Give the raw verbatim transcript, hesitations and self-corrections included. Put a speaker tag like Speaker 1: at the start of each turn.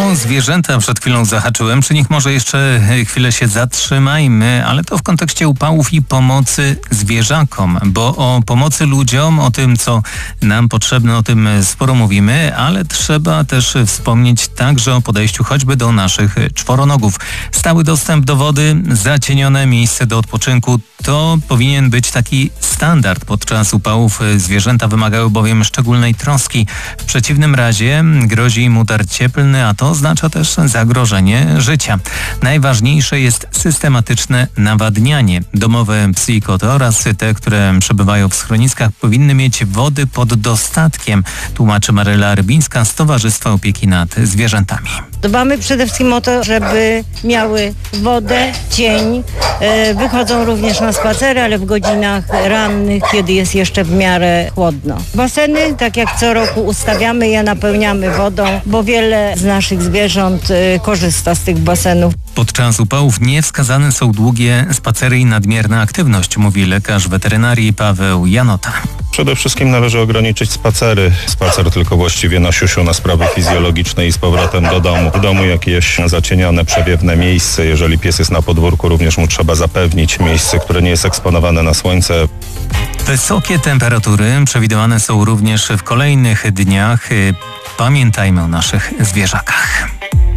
Speaker 1: O zwierzęta przed chwilą zahaczyłem, przy nich może jeszcze chwilę się zatrzymajmy, ale to w kontekście upałów i pomocy zwierzakom, bo o pomocy ludziom, o tym, co nam potrzebne, o tym sporo mówimy, ale trzeba też wspomnieć także o podejściu choćby do naszych czworonogów. Stały dostęp do wody, zacienione miejsce do odpoczynku, to powinien być taki standard. Podczas upałów zwierzęta wymagały bowiem szczególnej troski. W przeciwnym razie grozi im udar cieplny, a to oznacza też zagrożenie życia. Najważniejsze jest systematyczne nawadnianie. Domowe psy i koty oraz te, które przebywają w schroniskach, powinny mieć wody pod dostatkiem, tłumaczy Maryla Rybińska z Towarzystwa Opieki nad Zwierzętami.
Speaker 2: Dbamy przede wszystkim o to, żeby miały wodę, cień. Wychodzą również na spacery, ale w godzinach rannych, kiedy jest jeszcze w miarę chłodno. Baseny, tak jak co roku ustawiamy, je napełniamy wodą, bo wiele z naszych zwierząt korzysta z tych basenów.
Speaker 1: Podczas upałów niewskazane są długie spacery i nadmierna aktywność, mówi lekarz weterynarii Paweł Janota.
Speaker 3: Przede wszystkim należy ograniczyć spacery. Spacer tylko właściwie na siusiu, na sprawy fizjologiczne i z powrotem do domu. W domu jakieś zacienione, przewiewne miejsce. Jeżeli pies jest na podwórku, również mu trzeba zapewnić miejsce, które nie jest eksponowane na słońce.
Speaker 1: Wysokie temperatury przewidywane są również w kolejnych dniach. Pamiętajmy o naszych zwierzakach.